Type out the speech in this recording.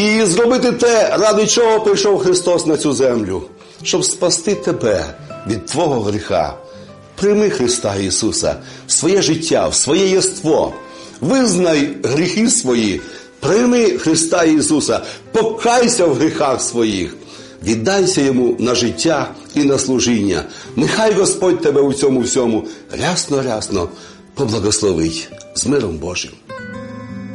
і зробити те, ради чого прийшов Христос на цю землю, щоб спасти тебе від твого гріха. Прийми Христа Ісуса в своє життя, в своє єство. Визнай гріхи свої, прийми Христа Ісуса, покайся в гріхах своїх, віддайся Йому на життя і на служіння. Нехай Господь тебе у цьому всьому рясно-рясно поблагословить. З миром Божим.